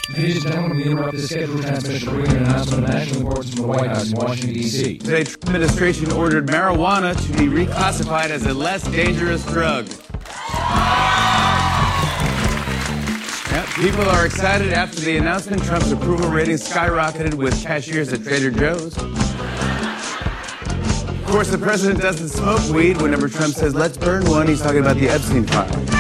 Ladies and gentlemen, we interrupt this scheduled transmission to bring an announcement of national importance from the White House in Washington, D.C. Today, Trump administration ordered marijuana to be reclassified as a less dangerous drug. People are excited after the announcement. Trump's approval rating skyrocketed with cashiers at Trader Joe's. Of course, the president doesn't smoke weed. Whenever Trump says, let's burn one, he's talking about the Epstein file.